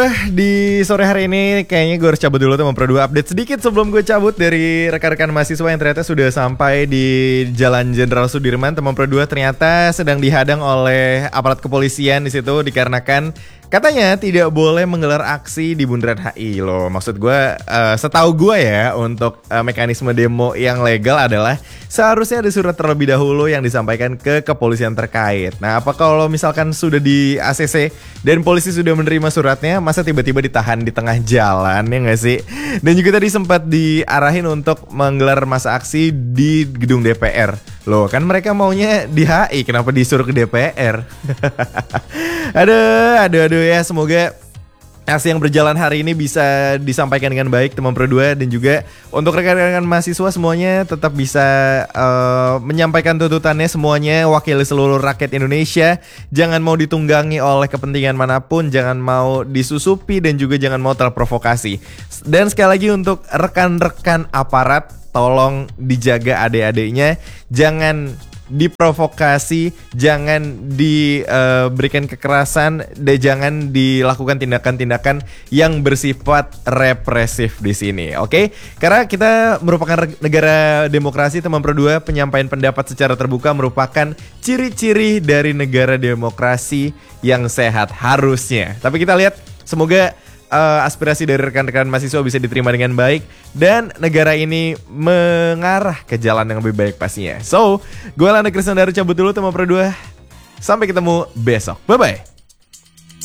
Di sore hari ini kayaknya gue harus cabut dulu teman Pro 2. Update sedikit sebelum gue cabut dari rekan-rekan mahasiswa yang ternyata sudah sampai di Jalan Jenderal Sudirman. Teman Pro 2 ternyata sedang dihadang oleh aparat kepolisian di situ dikarenakan katanya tidak boleh menggelar aksi di Bundaran HI loh. Maksud gue, setahu gue ya, untuk mekanisme demo yang legal adalah seharusnya ada surat terlebih dahulu yang disampaikan ke kepolisian terkait. Nah, apa kalau misalkan sudah di ACC dan polisi sudah menerima suratnya, masa tiba-tiba ditahan di tengah jalan, ya nggak sih? Dan juga tadi sempat diarahin untuk menggelar masa aksi di gedung DPR. Loh, kan mereka maunya di HI, kenapa disuruh ke DPR? Aduh ya, semoga aksi yang berjalan hari ini bisa disampaikan dengan baik teman Pro 2. Dan juga untuk rekan-rekan mahasiswa semuanya tetap bisa menyampaikan tuntutannya semuanya, wakili seluruh rakyat Indonesia. Jangan mau ditunggangi oleh kepentingan manapun, jangan mau disusupi, dan juga jangan mau terprovokasi. Dan sekali lagi untuk rekan-rekan aparat, tolong dijaga adik-adiknya, jangan diprovokasi, jangan diberikan kekerasan, dan jangan dilakukan tindakan-tindakan yang bersifat represif di sini, oke? Karena kita merupakan negara demokrasi, teman Pro 2, penyampaian pendapat secara terbuka merupakan ciri-ciri dari negara demokrasi yang sehat harusnya. Tapi kita lihat, semoga aspirasi dari rekan-rekan mahasiswa bisa diterima dengan baik dan negara ini mengarah ke jalan yang lebih baik pastinya. So, gue Landa Krisnandar cabut dulu teman Pro 2. Sampai ketemu besok. Bye-bye.